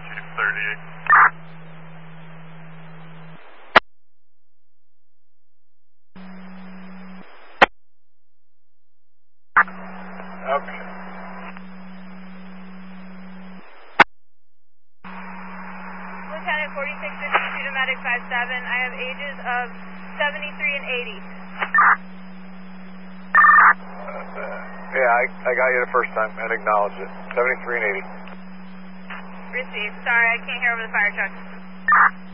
Chief 38. Okay. Lieutenant 4652 to Medic 57. I have ages of 73 and 80. Yeah, I got you the first time and acknowledged it. 73 and 80. Received. Sorry, I can't hear over the fire truck.